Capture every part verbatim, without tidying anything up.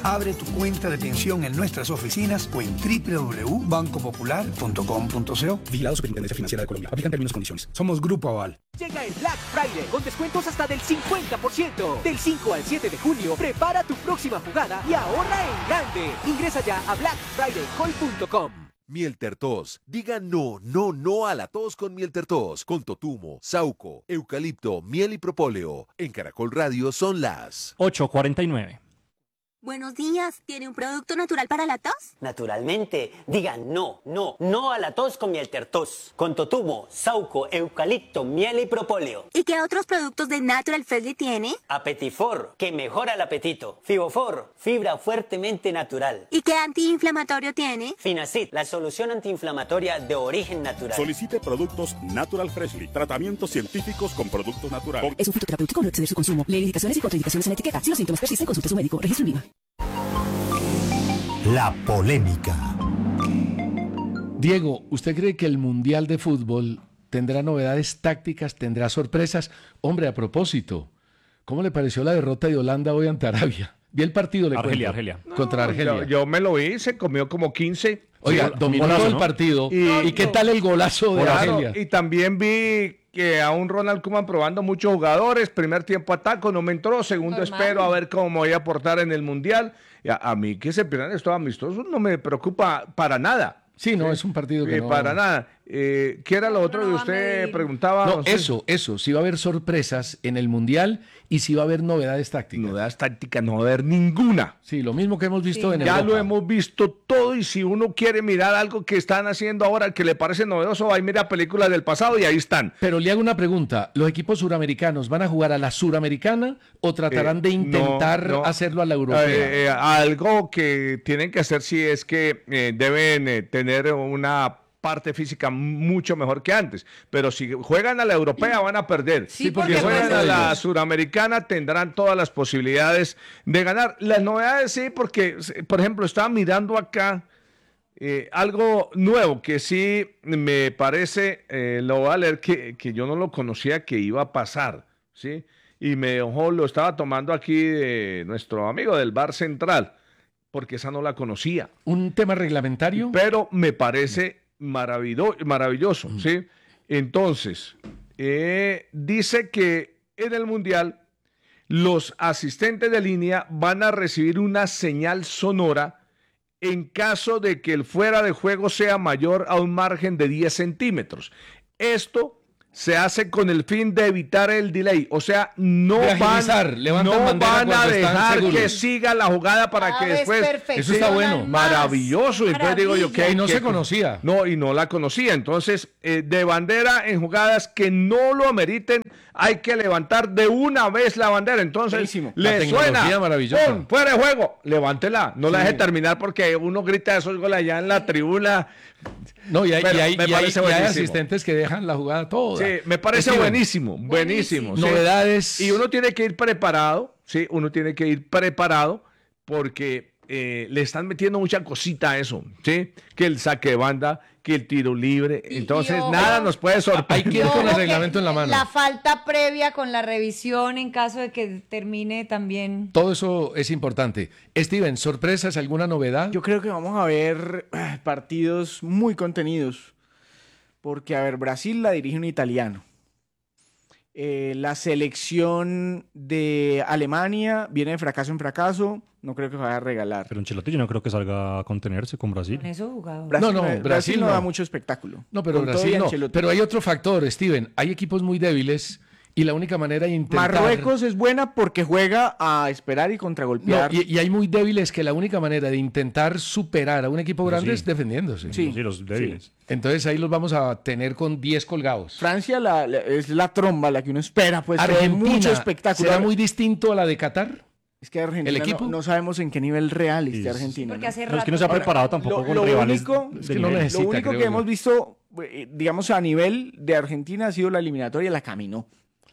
Abre tu cuenta de pensión en nuestras oficinas o en doble u doble u doble u punto banco popular punto com punto co. Vigilado Superintendencia Financiera de Colombia. Aplican términos y condiciones. Somos Grupo Aval. Llega el Black Friday con descuentos hasta del cincuenta por ciento. Del cinco al siete de junio, prepara tu próxima jugada y ahorra en grande. Ingresa ya a black friday call punto com. Miel Tertos. Diga no, no, no a la tos con Miel Tertos. Con totumo, sauco, eucalipto, miel y propóleo. En Caracol Radio son las ocho cuarenta y nueve. Buenos días, ¿tiene un producto natural para la tos? Naturalmente, digan no, no, no a la tos con Miel Tertos. Con totumo, sauco, eucalipto, miel y propóleo. ¿Y qué otros productos de Natural Freshly tiene? Apetifor, que mejora el apetito. Fibofor, fibra fuertemente natural. ¿Y qué antiinflamatorio tiene? Finacid, la solución antiinflamatoria de origen natural. Solicite productos Natural Freshly. Tratamientos científicos con productos naturales. Es un fitoterapéutico, no exceder su consumo. Lee indicaciones y contraindicaciones en etiqueta. Si los síntomas persisten, consulte a su médico. Registro en Lima. La polémica. Diego, ¿usted cree que el Mundial de Fútbol tendrá novedades tácticas, tendrá sorpresas? Hombre, a propósito, ¿cómo le pareció la derrota de Holanda hoy ante Arabia? Vi el partido, le Argelia, cuento, Argelia. contra Argelia. Yo, yo me lo vi, se comió como quince. Oiga, Sí, dominó golazo, todo el ¿no? partido. ¿Y, Y- ¿y qué tal el golazo de Claro, Argelia? y también vi que a un Ronald Koeman probando muchos jugadores. Primer tiempo ataco, no me entró. Segundo Normal. espero a ver cómo voy a aportar en el Mundial. Y a, a mí que se pierdan estos amistosos no me preocupa para nada. Sí, no, es un partido que Eh, no... Para nada. Eh, ¿Qué era lo otro no que va a usted medir. preguntaba? No, No sé. eso, eso, si va a haber sorpresas en el Mundial y si va a haber novedades tácticas. Novedades tácticas no va a haber ninguna. Sí, lo mismo que hemos visto Sí. en Ya Europa. lo hemos visto todo y si uno quiere mirar algo que están haciendo ahora que le parece novedoso, va y mira películas del pasado y ahí están. Pero le hago una pregunta, ¿los equipos suramericanos van a jugar a la suramericana o tratarán Eh, de intentar no, no. hacerlo a la europea? Eh, eh, algo que tienen que hacer sí es que eh, deben eh, tener una parte física mucho mejor que antes, pero si juegan a la europea van a perder. Sí, Si porque juegan pues, a la ellos. suramericana tendrán todas las posibilidades de ganar. Las novedades sí, porque por ejemplo estaba mirando acá eh, algo nuevo que sí me parece, eh, lo voy a leer, que, que yo no lo conocía que iba a pasar, ¿sí? Y me dejó, lo estaba tomando aquí de nuestro amigo del Bar Central, porque esa no la conocía. ¿Un tema reglamentario? Pero me parece maravilloso, maravilloso, ¿sí? Entonces, eh, dice que en el Mundial los asistentes de línea van a recibir una señal sonora en caso de que el fuera de juego sea mayor a un margen de diez centímetros. Esto se hace con el fin de evitar el delay, o sea, no De van, agilizar, levantan no bandera van a cuando están dejar seguros. que siga la jugada para Cada que vez después... perfeccionan Eso está bueno. más. Maravilloso. Entonces digo yo que Y no se conocía. No, y no la conocía. Entonces, eh, de bandera en jugadas que no lo ameriten, hay que levantar de una vez la bandera. Entonces, Buenísimo. La le tecnología suena. maravillosa. ¡Pum! Fuera de juego. Levántela. No la Sí. deje terminar porque uno grita esos goles allá en la tribuna. No, y hay, Pero y hay- me y hay- parece y hay buenísimo. asistentes que dejan la jugada toda. Sí, me parece Steven, buenísimo, buenísimo. sí. Novedades. Y uno tiene que ir preparado, sí, uno tiene que ir preparado porque eh, le están metiendo mucha cosita a eso, sí, que el saque de banda, que el tiro libre, Y- entonces y ojo, nada nos puede Hay sorprender. que ir con el Ojo que reglamento en la mano. La falta previa con la revisión en caso de que termine también. Todo eso es importante. Steven, ¿sorpresas, alguna novedad? Yo creo que vamos a ver eh, partidos muy contenidos. Porque, a ver, Brasil la dirige un italiano. Eh, la selección de Alemania viene de fracaso en fracaso. No creo que vaya a regalar. Pero Ancelotti yo no creo que salga a contenerse con Brasil. Con esos jugadores. Brasil, No, no, Brasil, Brasil no no. da mucho espectáculo. No, pero Con todo Brasil y no. Ancelotti. Pero hay otro factor, Steven. Hay equipos muy débiles y la única manera de intentar... Marruecos es buena porque juega a esperar y No, contragolpear. y, y hay muy débiles que la única manera de intentar superar a un equipo grande sí. es defendiéndose. Sí. Sí, los débiles. Entonces ahí los vamos a tener con diez colgados. Francia la- la- es la tromba, la que uno espera, pues que dé Argentina, mucho espectáculo. ¿será muy distinto a la de Qatar? Es que Argentina ¿El no- equipo? No, sabemos en qué nivel real esté Sí, sí. Argentina. Porque ¿no? hace No, es que no rato- se ha Ahora, preparado tampoco lo- con lo rivales único- de es que no nivel. necesita, Lo único creo que yo. hemos visto, eh, digamos, a nivel de Argentina ha sido la eliminatoria, la caminó.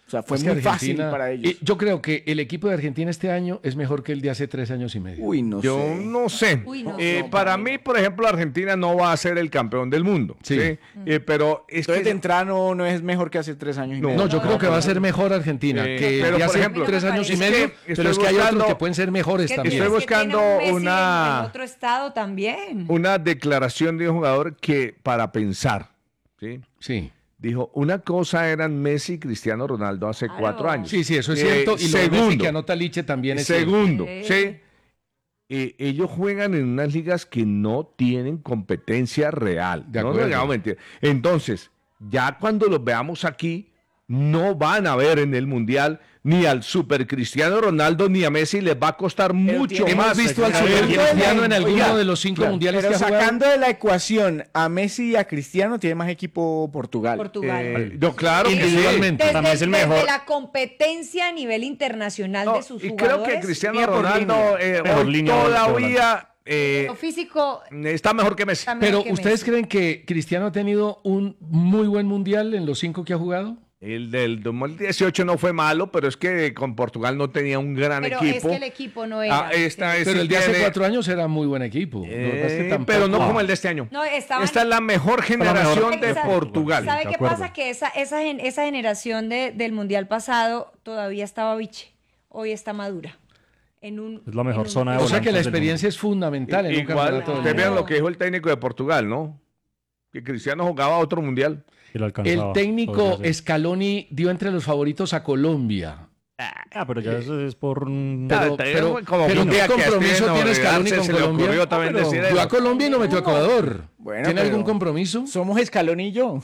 O sea, fue Es muy que fácil Argentina- para ellos. eh, yo creo que el equipo de Argentina este año es mejor que el de hace tres años y medio. Uy, no Yo sé. no sé. Uy, no Eh, sé. para mí, por ejemplo, Argentina no va a ser el campeón del mundo. Sí. ¿sí? Eh, pero es Entonces, de que entrada no, no es mejor que hace tres años y No. medio. No, yo creo que va a ser mejor Argentina Eh, que pero, el de por hace ejemplo, tres años y es que medio, estoy pero es que hay otros buscando- que pueden ser mejores ¿Qué también. Estoy tienes que buscando tiene un Messi una- en, en otro estado también. una declaración de un jugador que, para pensar, ¿sí? Sí. Dijo, una cosa eran Messi y Cristiano Ronaldo hace Claro. cuatro años. Sí, sí, eso es Eh, cierto. Y lo de Messi segundo, que anota Liche también es cierto. segundo, Sí. ¿sí? Eh, ellos juegan en unas ligas que no tienen competencia real. De no acuerdo. nos hagamos mentir. Entonces, ya cuando los veamos aquí, no van a ver en el Mundial ni al Super Cristiano Ronaldo ni a Messi, les va a costar mucho tiene- más. Hemos visto al Pero- Super Cristiano en alguno Oiga, de los cinco claro, mundiales Pero que ha jugado. sacando de la ecuación a Messi y a Cristiano, tiene más equipo Portugal. Portugal. Eh, no, claro que sí. Individualmente. Desde, También es el desde mejor. la competencia a nivel internacional No, de sus y creo jugadores. que Cristiano línea por Ronaldo eh, Mejor hoy línea de todavía eh, Lo físico está mejor que Messi. está mejor Pero que ¿ustedes Messi. creen que Cristiano ha tenido un muy buen mundial en los cinco que ha jugado? El del dos mil dieciocho no fue malo, pero es que con Portugal no tenía un gran Pero equipo. es que el equipo no era. Ah, esta sí. es- Pero el de hace tiene- cuatro años era muy buen equipo. Lo que pasa es que Eh, tampoco- pero no como el de este año. No, estaban- Esta es la mejor generación de Exacto. Portugal. ¿Sabe de qué acuerdo. pasa? Que esa, esa, gen- esa generación de- del Mundial pasado todavía estaba biche. Hoy está madura. En un, Es la mejor en un- zona de O sea que la volantes del experiencia es fundamental en un Igual, campeonato del ustedes mundo. vean lo que dijo el técnico de Portugal, ¿no? Que Cristiano jugaba otro mundial. Y lo alcanzaba, El técnico podría ser. Scaloni dio entre los favoritos a Colombia. Ah, pero ya eso es por un... Pero- Ah, pero- como pero un ¿qué día que a compromiso Steven tiene Scaloni Orellana con se le Colombia? ocurrió también Ah, pero decir dio eso. a Colombia y no metió a Ecuador. Bueno, ¿Tiene pero- algún compromiso? Somos Escalón y yo.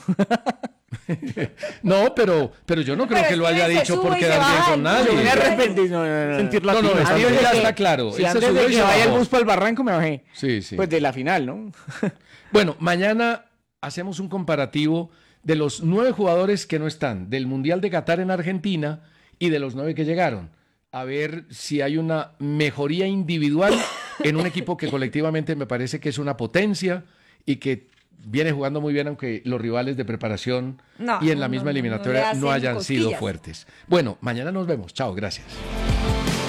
No, pero, pero yo no creo Pero que lo es que haya se dicho sube por y se quedar bien baja con el nadie. bus. Yo me arrepentí. No, no, no. Sentir No, no, latino. eso Adiós, ya de está que- claro. Si Él se antes subió de y que se vaya el bajó. bus para el barranco me bajé. Sí, sí. Pues de la final, ¿no? Bueno, mañana hacemos un comparativo de los nueve jugadores que no están, del Mundial de Qatar en Argentina y de los nueve que llegaron. A ver si hay una mejoría individual en un equipo que colectivamente me parece que es una potencia y que viene jugando muy bien, aunque los rivales de preparación No, y en la no, misma no, no, eliminatoria no le no, hacen hayan sido cosquillas. fuertes. Bueno, mañana nos vemos. Chao, gracias.